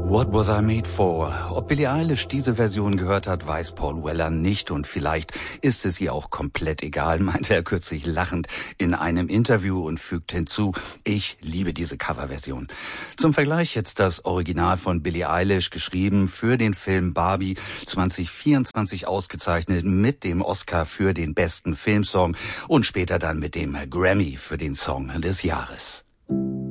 What Was I Made For? Ob Billie Eilish diese Version gehört hat, weiß Paul Weller nicht und vielleicht ist es ihr auch komplett egal, meinte er kürzlich lachend in einem Interview und fügt hinzu, ich liebe diese Coverversion. Zum Vergleich jetzt das Original von Billie Eilish, geschrieben für den Film Barbie, 2024 ausgezeichnet mit dem Oscar für den besten Filmsong und später dann mit dem Grammy für den Song des Jahres.